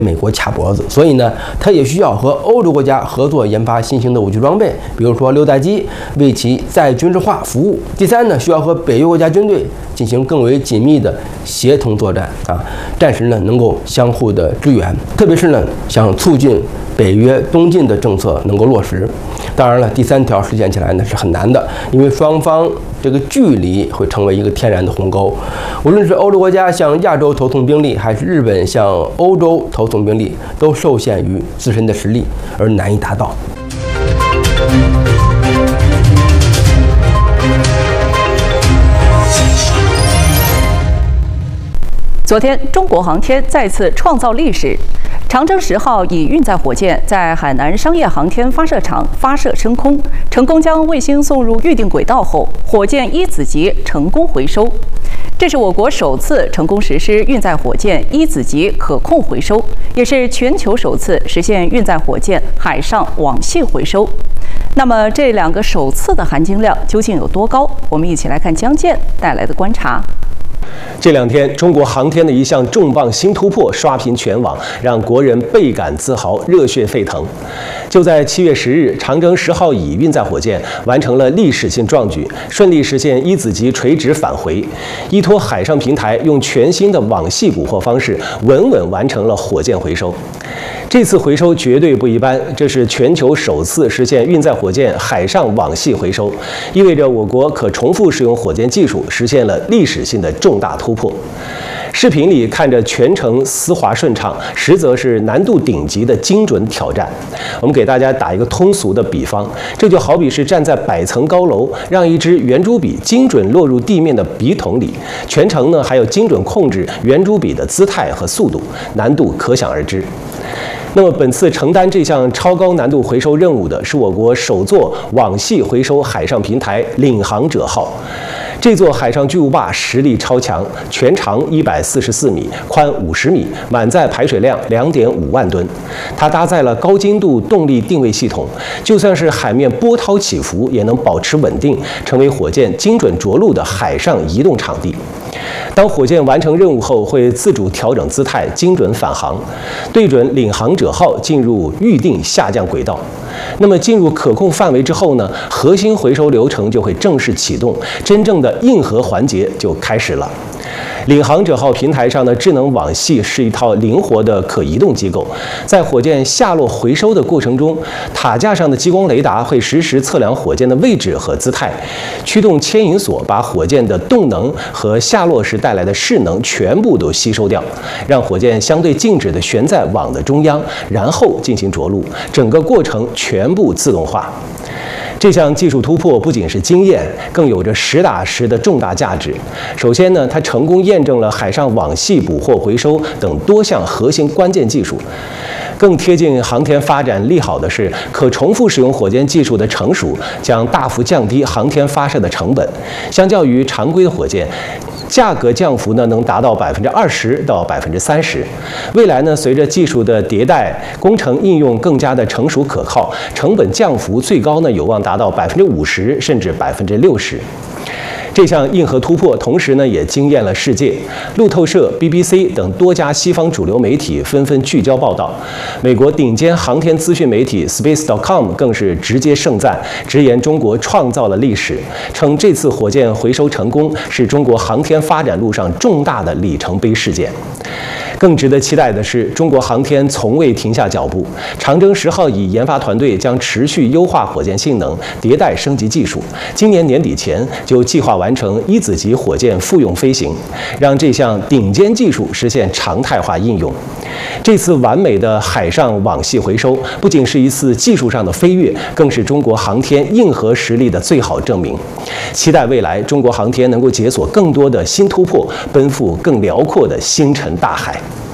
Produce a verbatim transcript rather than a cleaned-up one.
美国卡脖子，所以呢，它也需要和欧洲国家合作研发新型的武器装备，比如说六代机，为其再军事化服务。第三呢，需要和北约国家军队进行更为紧密的协同作战啊，战时呢能够相互的支援，特别是呢想促进北约东进的政策能够落实。当然了，第三条实现起来呢是很难的，因为双方这个距离会成为一个天然的鸿沟。无论是欧洲国家向亚洲投送兵力，还是日本向欧洲投送兵力，都受限于自身的实力而难以达到。 昨天，中国航天再次创造历史。长征十号以运载火箭在海南商业航天发射场发射升空，成功将卫星送入预定轨道后，火箭一子级成功回收。这是我国首次成功实施运载火箭一子级可控回收，也是全球首次实现运载火箭海上网系回收。那么，这两个首次的含金量究竟有多高？我们一起来看江健带来的观察。 这两天，中国航天的一项重磅新突破刷屏全网，让国人倍感自豪、热血沸腾。就在七月十日，长征十号乙运载火箭完成了历史性壮举，顺利实现一子级垂直返回，依托海上平台，用全新的网系捕获方式，稳稳完成了火箭回收。这次回收绝对不一般，这是全球首次实现运载火箭海上网系回收，意味着我国可重复使用火箭技术实现了历史性的重大突破。视频里看着全程丝滑顺畅，实则是难度顶级的精准挑战。我们给大家打一个通俗的比方，这就好比是站在百层高楼，让一支圆珠笔精准落入地面的笔筒里，全程呢还要精准控制圆珠笔的姿态和速度，难度可想而知。那么，本次承担这项超高难度回收任务的是我国首座网系回收海上平台“领航者号”。这座海上巨无霸实力超强，全长一百四十四米，宽五十米，满载排水量两点五万吨。它搭载了高精度动力定位系统，就算是海面波涛起伏，也能保持稳定，成为火箭精准着陆的海上移动场地。当火箭完成任务后，会自主调整姿态，精准返航，对准领航者号进入预定下降轨道。那么进入可控范围之后呢，核心回收流程就会正式启动，真正的硬核环节就开始了。领航者号平台上的智能网系是一套灵活的可移动机构，在火箭下落回收的过程中，塔架上的激光雷达会实时测量火箭的位置和姿态，驱动牵引索把火箭的动能和下落时带来的势能全部都吸收掉，让火箭相对静止地悬在网的中央，然后进行着陆，整个过程全部自动化。这项技术突破不仅是经验，更有着实打实的重大价值。首先呢，它成功验证了海上网系捕获回收等多项核心关键技术。更贴近航天发展利好的是，可重复使用火箭技术的成熟，将大幅降低航天发射的成本。相较于常规的火箭，价格降幅呢能达到百分之二十到百分之三十。未来呢，随着技术的迭代，工程应用更加的成熟可靠，成本降幅最高呢有望达到百分之五十甚至百分之六十。这项硬核突破，同时呢也惊艳了世界。路透社、B B C 等多家西方主流媒体纷纷聚焦报道。美国顶尖航天资讯媒体 Space 点 com 更是直接盛赞，直言中国创造了历史，称这次火箭回收成功是中国航天发展路上重大的里程碑事件。更值得期待的是，中国航天从未停下脚步。长征十号乙研发团队将持续优化火箭性能，迭代升级技术，今年年底前就计划完成一子级火箭复用飞行，让这项顶尖技术实现常态化应用。这次完美的海上网系回收，不仅是一次技术上的飞跃，更是中国航天硬核实力的最好证明。期待未来中国航天能够解锁更多的新突破，奔赴更辽阔的星辰大海。